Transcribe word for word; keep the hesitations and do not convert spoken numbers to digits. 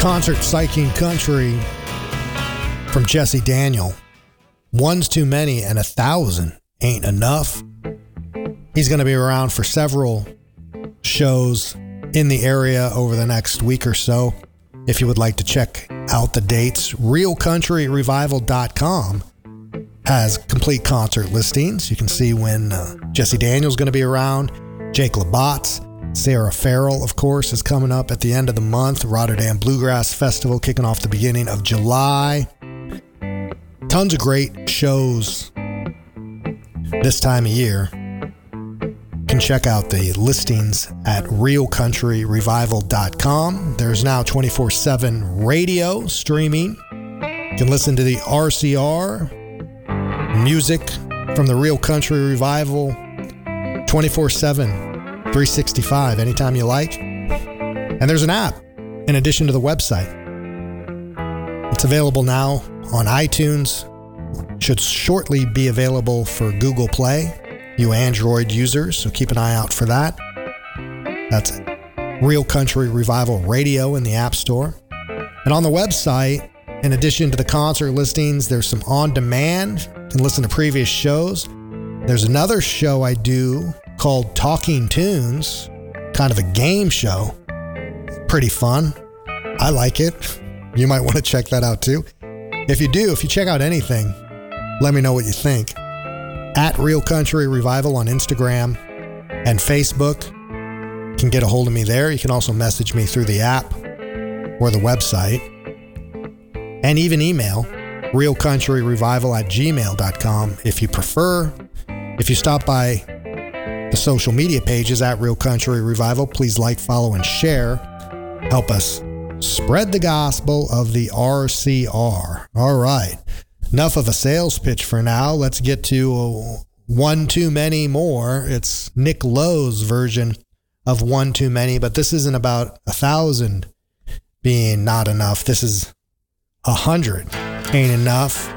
Concert Psyching Country from Jesse Daniel. One's too many and a thousand ain't enough. He's going to be around for several shows in the area over the next week or so. If you would like to check out the dates, real country revival dot com has complete concert listings. You can see when uh, Jesse Daniel's going to be around. Jake Labatt's, Sarah Farrell, of course, is coming up at the end of the month. Rotterdam Bluegrass Festival kicking off the beginning of July. Tons of great shows this time of year. You can check out the listings at real country revival dot com. There's now twenty-four seven radio streaming. You can listen to the R C R music from the Real Country Revival twenty-four seven, three sixty-five, anytime you like. And there's an app in addition to the website. It's available now on iTunes. Should shortly be available for Google Play, you Android users, so keep an eye out for that. That's Real Country Revival Radio in the App Store. And on the website, in addition to the concert listings, there's some on-demand. You can listen to previous shows. There's another show I do called Talking Tunes, kind of a game show. Pretty fun. I like it. You might want to check that out too. If you do, if you check out anything, let me know what you think. At Real Country Revival on Instagram and Facebook. You can get a hold of me there. You can also message me through the app or the website. And even email, real country revival at gmail dot com if you prefer. If you stop by the social media pages at Real Country Revival, please like, follow, and share. Help us spread the gospel of the R C R. All right. Enough of a sales pitch for now. Let's get to One Too Many More. It's Nick Lowe's version of One Too Many, but this isn't about a thousand being not enough. This is a hundred ain't enough.